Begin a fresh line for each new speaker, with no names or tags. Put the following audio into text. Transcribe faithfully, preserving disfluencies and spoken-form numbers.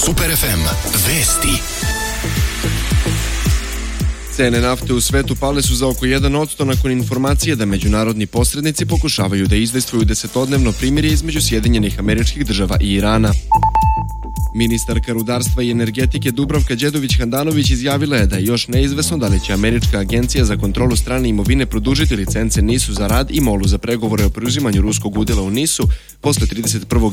Super ef em. Vesti.
Cene nafte u svetu pale su za oko jedan posto nakon informacije da međunarodni posrednici pokušavaju da izdejstvuju desetodnevno primirje između Sjedinjenih Američkih Država i Irana. Ministarka rudarstva i energetike Dubravka Đedović-Handanović izjavila je da je još neizvesno da li će Američka agencija za kontrolu strane imovine produžiti licence NIS-u za rad i MOL-u za pregovore o preuzimanju ruskog udjela u NIS-u posle trideset prvog